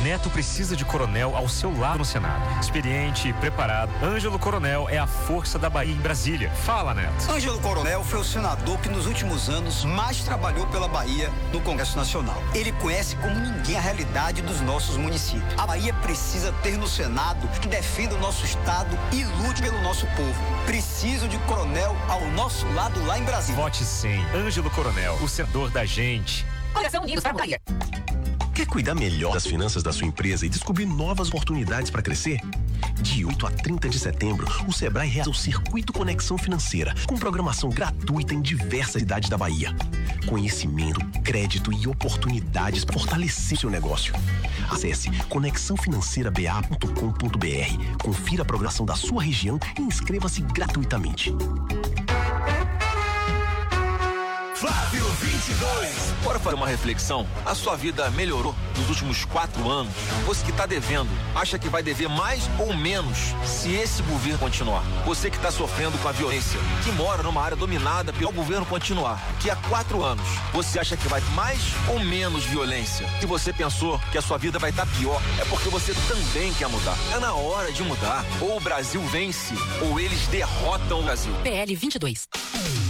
Neto precisa de coronel ao seu lado no Senado. Experiente e preparado, Ângelo Coronel é a força da Bahia em Brasília. Fala, Neto. Ângelo Coronel foi o senador que nos últimos anos mais trabalhou pela Bahia no Congresso Nacional. Ele conhece como ninguém a realidade dos nossos municípios. A Bahia precisa ter no Senado que defenda o nosso estado e lute pelo nosso povo. Preciso de coronel ao nosso lado lá em Brasília. Vote 100. Ângelo Coronel, o senador da gente. Coração Unidos para Bahia. Quer cuidar melhor das finanças da sua empresa e descobrir novas oportunidades para crescer? De 8 a 30 de setembro, o Sebrae realiza o Circuito Conexão Financeira, com programação gratuita em diversas cidades da Bahia. Conhecimento, crédito e oportunidades para fortalecer seu negócio. Acesse conexãofinanceiraba.com.br, confira a programação da sua região e inscreva-se gratuitamente. Flávio 22. Bora fazer uma reflexão? A sua vida melhorou nos últimos 4 anos? Você que está devendo, acha que vai dever mais ou menos se esse governo continuar? Você que está sofrendo com a violência, que mora numa área dominada pelo governo continuar, que há 4 anos, você acha que vai mais ou menos violência? Se você pensou que a sua vida vai estar pior, é porque você também quer mudar. É na hora de mudar. Ou o Brasil vence, ou eles derrotam o Brasil. PL 22.